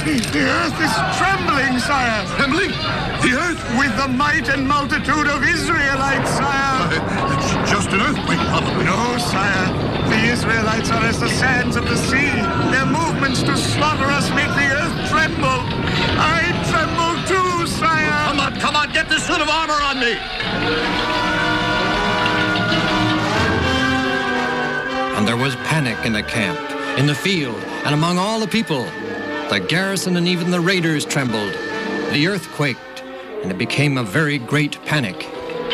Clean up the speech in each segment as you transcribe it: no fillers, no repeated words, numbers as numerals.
Listen, the earth is trembling, sire. Trembling? The earth? With the might and multitude of Israelites, sire. It's just an earthquake, probably. No, sire. The Israelites are as the sands of the sea. Their movements to slaughter us make the earth tremble. I tremble too, sire. Come on, get this suit of armor on me. And there was panic in the camp, in the field, and among all the people. The garrison and even the raiders trembled. The earth quaked, and it became a very great panic.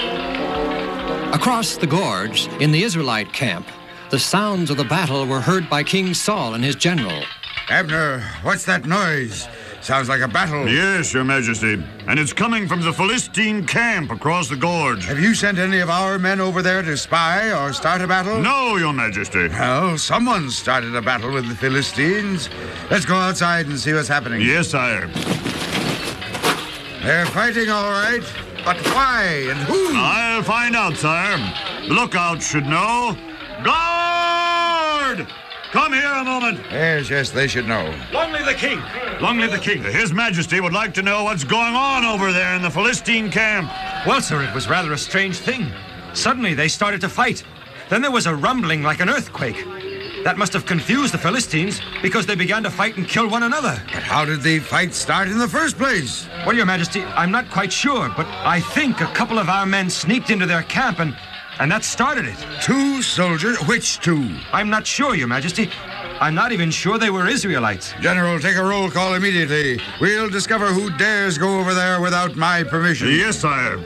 Across the gorge, in the Israelite camp, the sounds of the battle were heard by King Saul and his general. Abner, what's that noise? Sounds like a battle. Yes, Your Majesty. And it's coming from the Philistine camp across the gorge. Have you sent any of our men over there to spy or start a battle? No, Your Majesty. Well, someone started a battle with the Philistines. Let's go outside and see what's happening. Yes, sire. They're fighting all right, but why and who? I'll find out, sire. The lookouts should know. Guard! Come here a moment. Yes, they should know. Long live the king. Long live the king. His Majesty would like to know what's going on over there in the Philistine camp. Well, sir, it was rather a strange thing. Suddenly they started to fight. Then there was a rumbling like an earthquake. That must have confused the Philistines because they began to fight and kill one another. But how did the fight start in the first place? Well, Your Majesty, I'm not quite sure, but I think a couple of our men sneaked into their camp and that started it. 2 soldiers? Which 2? I'm not sure, Your Majesty. I'm not even sure they were Israelites. General, take a roll call immediately. We'll discover who dares go over there without my permission. Yes, sire.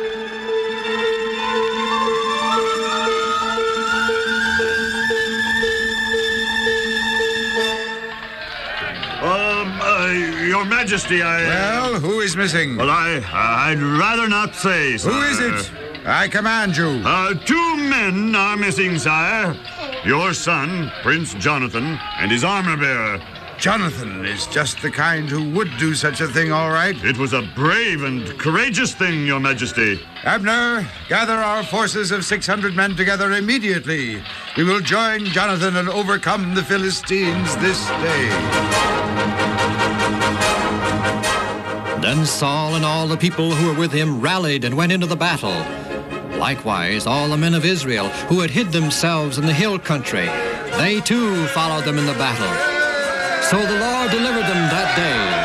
Your Majesty, Well, who is missing? Well, I'd rather not say, sire. Who is it? I command you. 2 men are missing, sire. Your son, Prince Jonathan, and his armor-bearer. Jonathan is just the kind who would do such a thing, all right. It was a brave and courageous thing, Your Majesty. Abner, gather our forces of 600 men together immediately. We will join Jonathan and overcome the Philistines this day. Then Saul and all the people who were with him rallied and went into the battle. Likewise, all the men of Israel who had hid themselves in the hill country, they too followed them in the battle. So the Lord delivered them that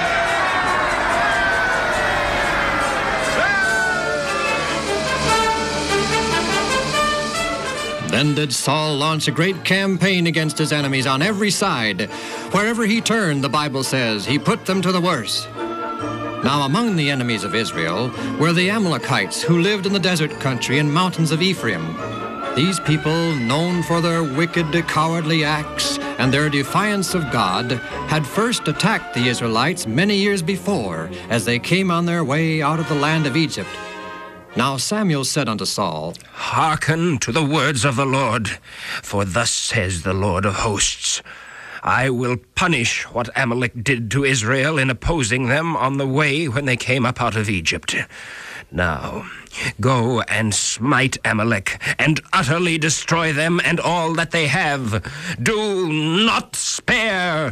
day. Then did Saul launch a great campaign against his enemies on every side. Wherever he turned, the Bible says, he put them to the worse. Now among the enemies of Israel were the Amalekites who lived in the desert country and mountains of Ephraim. These people, known for their wicked, cowardly acts and their defiance of God, had first attacked the Israelites many years before as they came on their way out of the land of Egypt. Now Samuel said unto Saul, Hearken to the words of the Lord, for thus says the Lord of hosts, I will punish what Amalek did to Israel in opposing them on the way when they came up out of Egypt. Now, go and smite Amalek, and utterly destroy them and all that they have. Do not spare.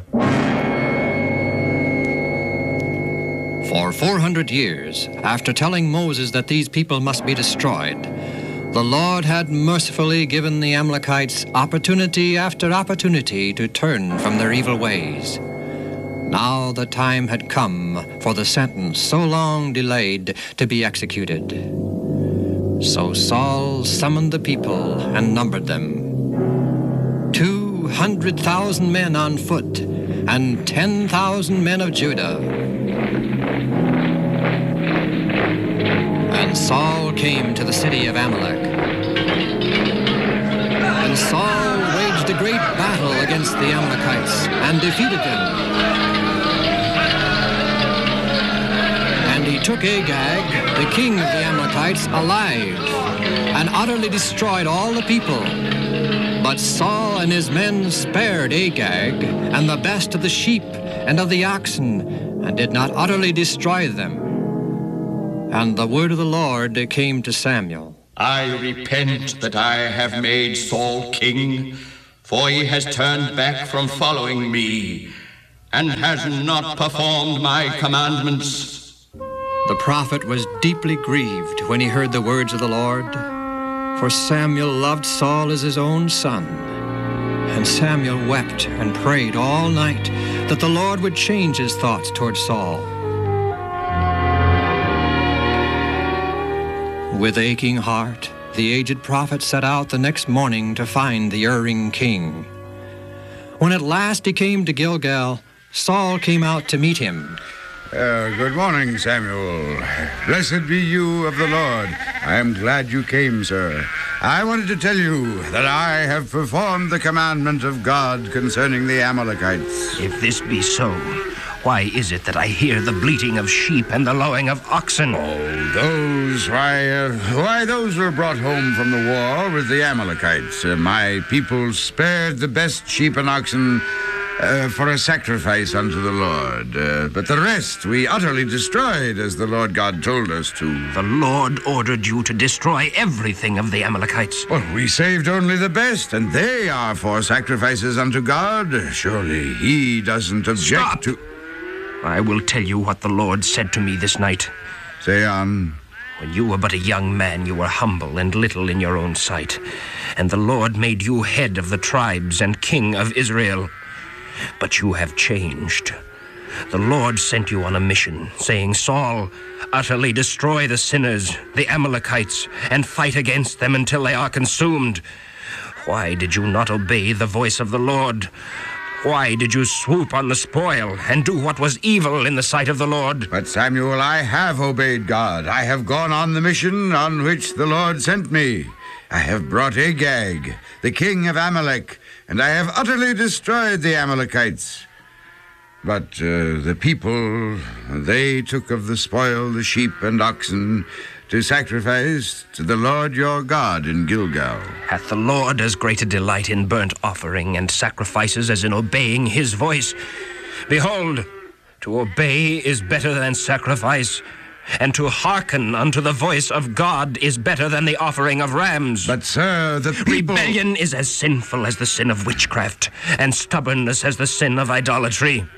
For 400 years, after telling Moses that these people must be destroyed, the Lord had mercifully given the Amalekites opportunity after opportunity to turn from their evil ways. Now the time had come for the sentence so long delayed to be executed. So Saul summoned the people and numbered them. 200,000 men on foot and 10,000 men of Judah. And Saul came to the city of Amalek. And Saul waged a great battle against the Amalekites and defeated them. And he took Agag, the king of the Amalekites, alive, and utterly destroyed all the people. But Saul and his men spared Agag and the best of the sheep and of the oxen, and did not utterly destroy them. And the word of the Lord came to Samuel. I repent that I have made Saul king, for he has turned back from following me, and has not performed my commandments. The prophet was deeply grieved when he heard the words of the Lord, for Samuel loved Saul as his own son. And Samuel wept and prayed all night that the Lord would change his thoughts toward Saul. With aching heart, the aged prophet set out the next morning to find the erring king. When at last he came to Gilgal, Saul came out to meet him. Good morning, Samuel. Blessed be you of the Lord. I am glad you came, sir. I wanted to tell you that I have performed the commandment of God concerning the Amalekites. If this be so, why is it that I hear the bleating of sheep and the lowing of oxen? Those were brought home from the war with the Amalekites. My people spared the best sheep and oxen for a sacrifice unto the Lord. But the rest we utterly destroyed, as the Lord God told us to. The Lord ordered you to destroy everything of the Amalekites. Well, we saved only the best, and they are for sacrifices unto God. Surely he doesn't object Stop! to... I will tell you what the Lord said to me this night. Say on. When you were but a young man, you were humble and little in your own sight, and the Lord made you head of the tribes and king of Israel. But you have changed. The Lord sent you on a mission, saying, Saul, utterly destroy the sinners, the Amalekites, and fight against them until they are consumed. Why did you not obey the voice of the Lord? Why did you swoop on the spoil and do what was evil in the sight of the Lord? But, Samuel, I have obeyed God. I have gone on the mission on which the Lord sent me. I have brought Agag, the king of Amalek, and I have utterly destroyed the Amalekites. But the people, they took of the spoil the sheep and oxen to sacrifice to the Lord your God in Gilgal. Hath the Lord as great a delight in burnt offering and sacrifices as in obeying his voice? Behold, to obey is better than sacrifice, and to hearken unto the voice of God is better than the offering of rams. But, sir, the people... Rebellion is as sinful as the sin of witchcraft, and stubbornness as the sin of idolatry.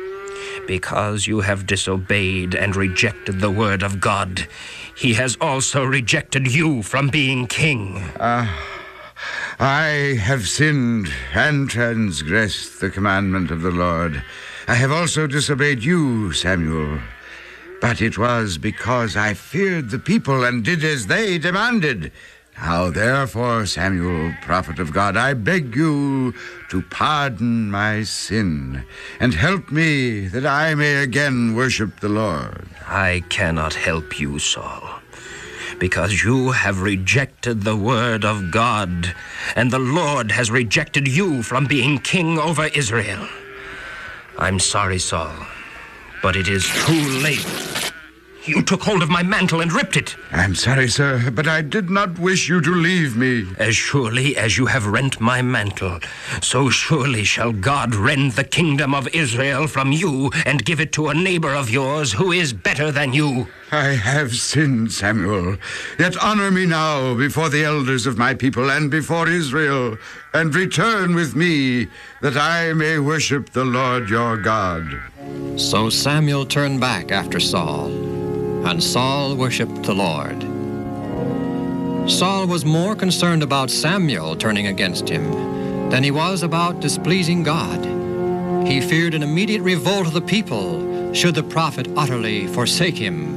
Because you have disobeyed and rejected the word of God, he has also rejected you from being king. I have sinned and transgressed the commandment of the Lord. I have also disobeyed you, Samuel. But it was because I feared the people and did as they demanded. Now, therefore, Samuel, prophet of God, I beg you to pardon my sin and help me that I may again worship the Lord. I cannot help you, Saul, because you have rejected the word of God, and the Lord has rejected you from being king over Israel. I'm sorry, Saul, but it is too late. You took hold of my mantle and ripped it. I'm sorry, sir, but I did not wish you to leave me. As surely as you have rent my mantle, so surely shall God rend the kingdom of Israel from you and give it to a neighbor of yours who is better than you. I have sinned, Samuel. Yet honor me now before the elders of my people and before Israel, and return with me that I may worship the Lord your God. So Samuel turned back after Saul, and Saul worshipped the Lord. Saul was more concerned about Samuel turning against him than he was about displeasing God. He feared an immediate revolt of the people should the prophet utterly forsake him.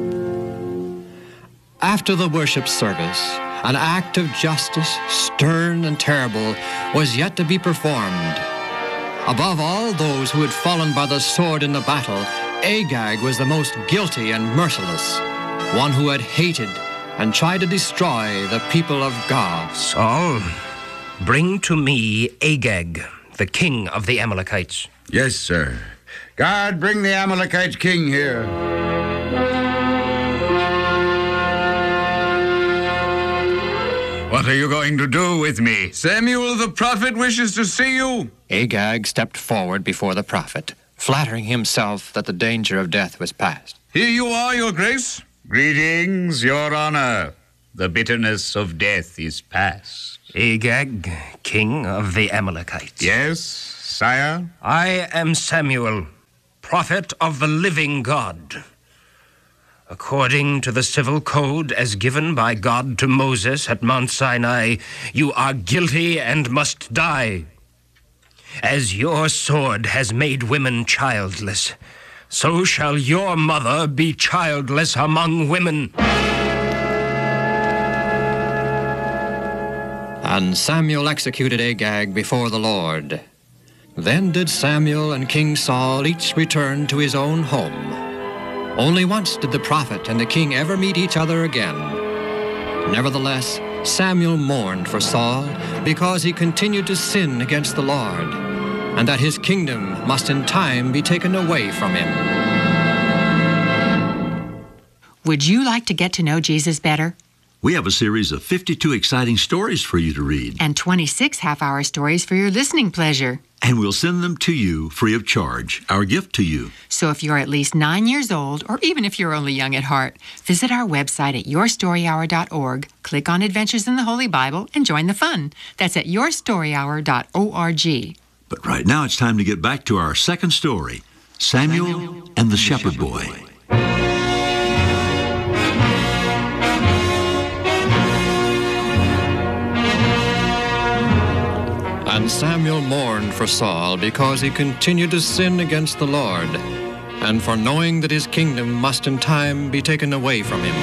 After the worship service, an act of justice, stern and terrible, was yet to be performed. Above all those who had fallen by the sword in the battle, Agag was the most guilty and merciless, one who had hated and tried to destroy the people of God. Saul, bring to me Agag, the king of the Amalekites. Yes, sir. God, bring the Amalekite king here. What are you going to do with me? Samuel the prophet wishes to see you. Agag stepped forward before the prophet, flattering himself that the danger of death was past. Here you are, your grace. Greetings, your honor. The bitterness of death is past. Agag, king of the Amalekites. Yes, Sire? I am Samuel, prophet of the living God. According to the civil code as given by God to Moses at Mount Sinai, you are guilty and must die. As your sword has made women childless, so shall your mother be childless among women. And Samuel executed Agag before the Lord. Then did Samuel and King Saul each return to his own home. Only once did the prophet and the king ever meet each other again. Nevertheless, Samuel mourned for Saul because he continued to sin against the Lord, and that his kingdom must in time be taken away from him. Would you like to get to know Jesus better? We have a series of 52 exciting stories for you to read. And 26 half-hour stories for your listening pleasure. And we'll send them to you free of charge, our gift to you. So if you're at least 9 years old, or even if you're only young at heart, visit our website at yourstoryhour.org, click on Adventures in the Holy Bible, and join the fun. That's at yourstoryhour.org. But right now it's time to get back to our second story, Samuel and the Shepherd Boy. And Samuel mourned for Saul because he continued to sin against the Lord, and for knowing that his kingdom must in time be taken away from him.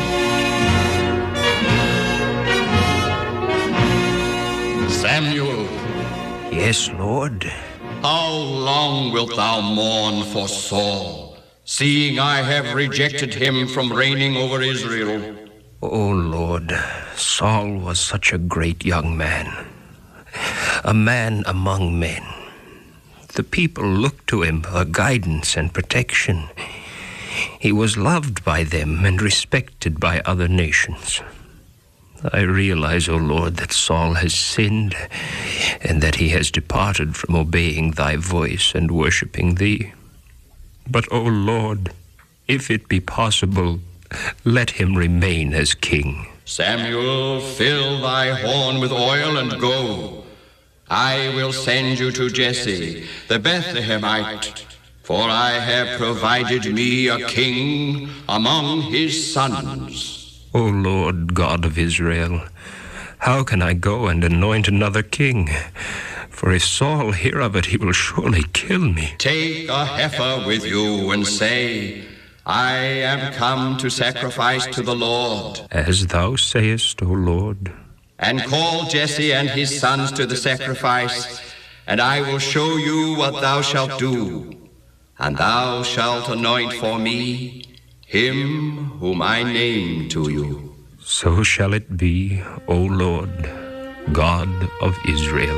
Samuel. Yes, Lord. How long wilt thou mourn for Saul, seeing I have rejected him from reigning over Israel? Oh, Lord, Saul was such a great young man, a man among men. The people looked to him for guidance and protection. He was loved by them and respected by other nations. I realize, O Lord, that Saul has sinned and that he has departed from obeying thy voice and worshiping thee. But, O Lord, if it be possible, let him remain as king. Samuel, fill thy horn with oil and go. I will send you to Jesse, the Bethlehemite, for I have provided me a king among his sons. O Lord God of Israel, how can I go and anoint another king? For if Saul hear of it, he will surely kill me. Take a heifer with you and say, I am come to sacrifice to the Lord. As thou sayest, O Lord. And call Jesse and his sons to the sacrifice, and I will show you what thou shalt do. And thou shalt anoint for me him whom I name to you. So shall it be, O Lord, God of Israel.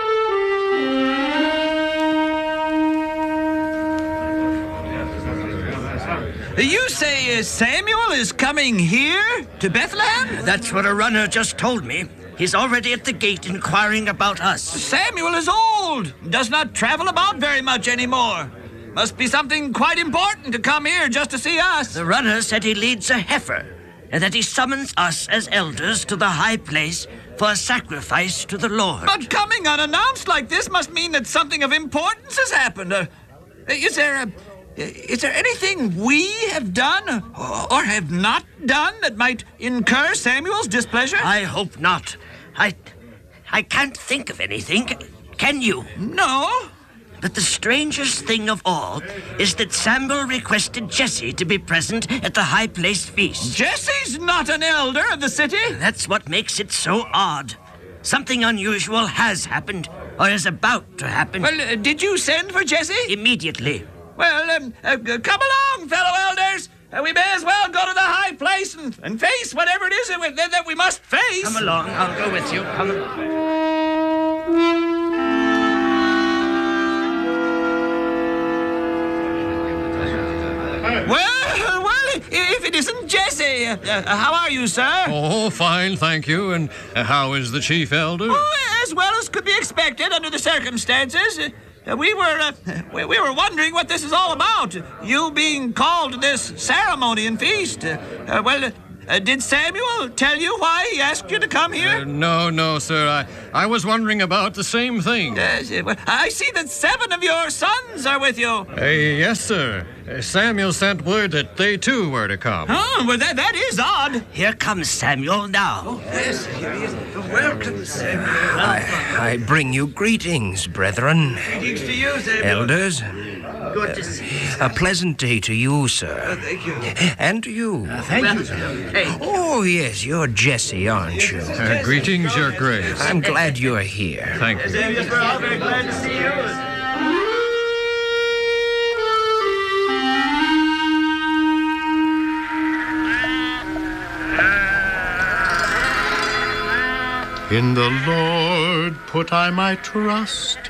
You say Samuel is coming here to Bethlehem? That's what a runner just told me. He's already at the gate inquiring about us. Samuel is old, does not travel about very much anymore. Must be something quite important to come here just to see us. The runner said he leads a heifer, and that he summons us as elders to the high place for a sacrifice to the Lord. But coming unannounced like this must mean that something of importance has happened. Is there anything we have done or have not done that might incur Samuel's displeasure? I hope not. I can't think of anything. Can you? No. But the strangest thing of all is that Samuel requested Jesse to be present at the high place feast. Jesse's not an elder of the city. That's what makes it so odd. Something unusual has happened, or is about to happen. Well, did you send for Jesse? Immediately. Well, come along, fellow elders. We may as well go to the high place and face whatever it is that we must face. Come along, I'll go with you. Come along. Well, if it isn't Jesse. How are you, sir? Oh, fine, thank you. And how is the chief elder? Oh, as well as could be expected under the circumstances. We were wondering what this is all about. You being called to this ceremony and feast. Did Samuel tell you why he asked you to come here? No, sir. I was wondering about the same thing. Yes, well, I see that 7 of your sons are with you. Yes, sir. Samuel sent word that they too were to come. Oh, well, that is odd. Here comes Samuel now. Oh, yes, here he is. Welcome, Samuel. I bring you greetings, brethren. Greetings to you, Samuel. Elders. Good to see you. A pleasant day to you, sir. Thank you. And to you. Thank you, Samuel. Oh, yes, you're Jesse, aren't you? Greetings, Your Grace. I'm glad you're here. Thank you. Yes, we're all very glad to see you. In the Lord put I my trust.